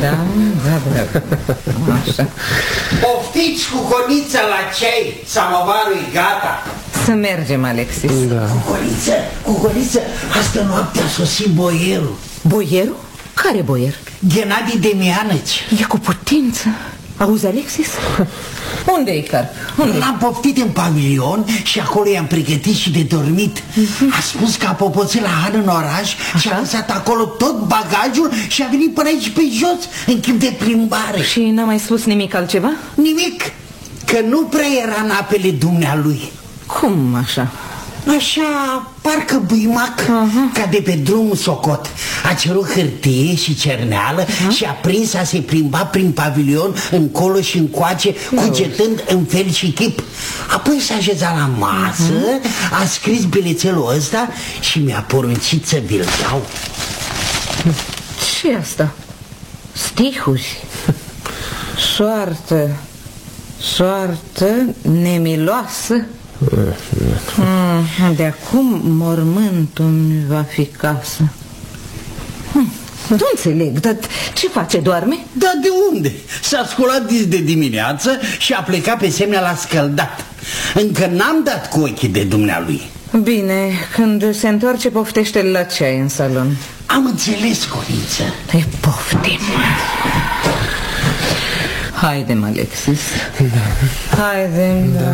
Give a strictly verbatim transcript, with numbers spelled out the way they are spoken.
Da, da, da. Așa. Poftiți cu coniță la ceai, samovarul e gata. Să mergem, Alexis. Da. Cu coniță, cu coniță, astă noapte a sosit boierul. Boierul? Care boier? Ghenadi Demianăci. E cu putință. Auzi, Alexis? Unde-i, Carp? Unde-i? L-am poftit în pavilion și acolo i-am pregătit și de dormit. A spus că a popoțit la Han în oraș și a lăsat acolo tot bagajul și a venit până aici pe jos, în chip de plimbare. Și n-a mai spus nimic altceva? Nimic, că nu prea era în apele dumnealui. Cum așa? Așa, parcă buimac, uh-huh. ca de pe drumul socot. A cerut hârtie și cerneală uh-huh. și a prins a se plimba prin pavilion încolo și încoace, cugetând în fel și chip. Apoi s-a așezat la masă, uh-huh. a scris bilețelul ăsta și mi-a poruncit să vi-l dau. Ce asta? Stihuri. Soartă, soartă nemiloasă. Hmm, de acum mormântul va fi casă. hmm, Nu înțeleg, dar ce face, doarme? Da, de unde? S-a sculat dis de dimineață și a plecat pe semnea la scăldat. Încă n-am dat cu ochii de dumnealui. Bine, când se întoarce poftește-l la ceai în salon. Am înțeles, coniță. E poftim. Haide-mă, Alexis. Haide-mi, da.